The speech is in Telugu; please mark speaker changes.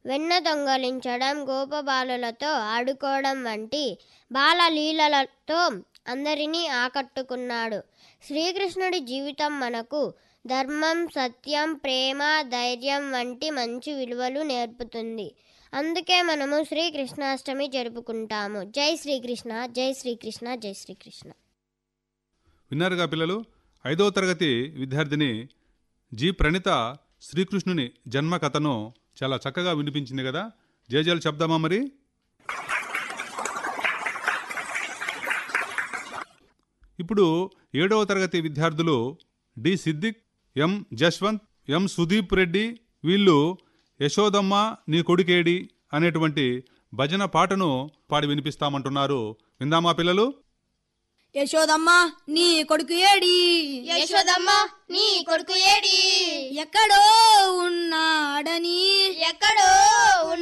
Speaker 1: వెన్న దొంగలించడం, గోపబాలులతో ఆడుకోవడం వంటి బాలలీలలతో అందరినీ ఆకట్టుకున్నాడు. శ్రీకృష్ణుడి జీవితం మనకు ధర్మం, సత్యం, ప్రేమ, ధైర్యం వంటి మంచి విలువలు నేర్పుతుంది. అందుకే మనము శ్రీకృష్ణాష్టమి జరుపుకుంటాము. జై శ్రీకృష్ణ, జై శ్రీకృష్ణ, జై శ్రీకృష్ణ.
Speaker 2: విన్నారుగా పిల్లలు? 5వ తరగతి విద్యార్థిని జి ప్రణిత శ్రీకృష్ణుని జన్మ కథను చాలా చక్కగా వినిపించింది కదా. జేజేలు చెప్దామా మరి? ఇప్పుడు 7వ తరగతి విద్యార్థులు డి సిద్దిక్, ఎం జశ్వంత్, ఎం సుదీప్ రెడ్డి వీళ్ళు యశోదమ్మ నీ కొడుకేడి అనేటువంటి భజన పాటను పాడి వినిపిస్తామంటున్నారు. విందామా పిల్లలు?
Speaker 3: యశోదమ్మ నీ కొడుకు ఏడి,
Speaker 4: యశోదమ్మ నీ కొడుకు ఏడి,
Speaker 3: ఎక్కడో ఉన్నాడని,
Speaker 4: ఎక్కడో